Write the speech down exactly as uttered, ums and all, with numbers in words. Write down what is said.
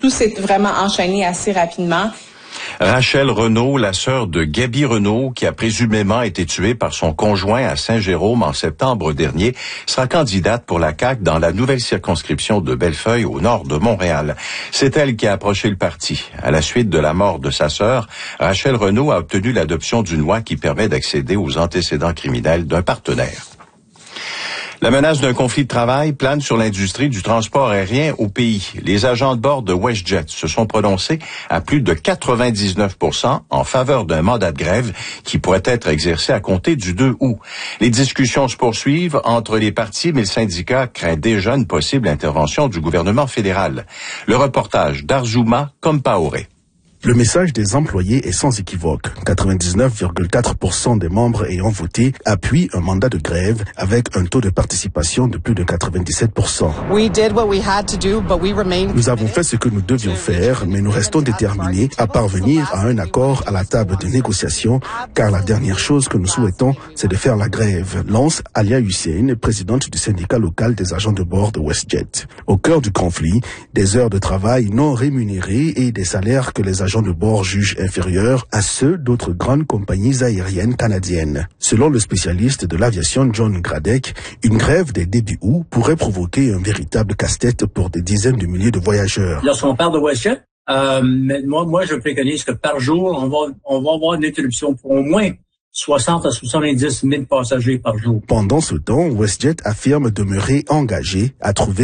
tout s'est vraiment enchaîné assez rapidement. Rachel Renaud, la sœur de Gaby Renaud, qui a présumément été tuée par son conjoint à Saint-Jérôme en septembre dernier, sera candidate pour la C A Q dans la nouvelle circonscription de Bellefeuille, au nord de Montréal. C'est elle qui a approché le parti. À la suite de la mort de sa sœur, Rachel Renaud a obtenu l'adoption d'une loi qui permet d'accéder aux antécédents criminels d'un partenaire. La menace d'un conflit de travail plane sur l'industrie du transport aérien au pays. Les agents de bord de WestJet se sont prononcés à plus de quatre-vingt-dix-neuf pour cent en faveur d'un mandat de grève qui pourrait être exercé à compter du deux août. Les discussions se poursuivent entre les partis, mais le syndicat craint déjà une possible intervention du gouvernement fédéral. Le reportage d'Arzouma Compaoré. Le message des employés est sans équivoque. quatre-vingt-dix-neuf virgule quatre pour cent des membres ayant voté appuient un mandat de grève avec un taux de participation de plus de quatre-vingt-dix-sept pour cent. Nous avons fait ce que nous devions faire, mais nous restons déterminés à parvenir à un accord à la table de négociation, car la dernière chose que nous souhaitons, c'est de faire la grève, lance Alia Hussein, présidente du syndicat local des agents de bord de WestJet. Au cœur du conflit, des heures de travail non rémunérées et des salaires que les agents de bord jugent inférieurs à ceux d'autres grandes compagnies aériennes canadiennes. Selon le spécialiste de l'aviation John Gradek, une grève dès début août pourrait provoquer un véritable casse-tête pour des dizaines de milliers de voyageurs. Lorsqu'on parle de WestJet, euh, moi, moi, je préconise que par jour, on va, on va avoir une interruption pour au moins soixante à soixante-dix mille passagers par jour. Pendant ce temps, WestJet affirme demeurer engagé à trouver